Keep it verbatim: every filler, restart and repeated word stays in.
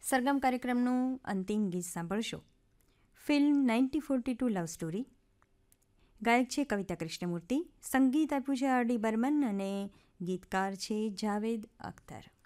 સરગમ કાર્યક્રમનું અંતિમ ગીત સાંભળશો. Film nineteen forty two love story. ગાયક છે કવિતા કૃષ્ણમૂર્તિ, સંગીત આપ્યું છે આર ડી બર્મન અને ગીતકાર છે જાવેદ અખ્તર.